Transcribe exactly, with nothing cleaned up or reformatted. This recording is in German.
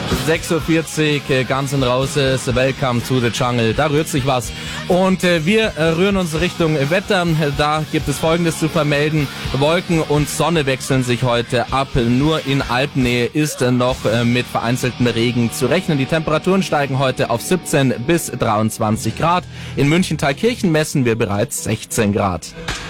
sechs Uhr vierzig, Guns N' Roses, Welcome to the Jungle, da rührt sich was. Und äh, wir äh, rühren uns Richtung Wetter, da gibt es Folgendes zu vermelden. Wolken und Sonne wechseln sich heute ab, nur in Alpennähe ist äh, noch äh, mit vereinzelten Regen zu rechnen. Die Temperaturen steigen heute auf siebzehn bis dreiundzwanzig Grad. In München-Thalkirchen messen wir bereits sechzehn Grad.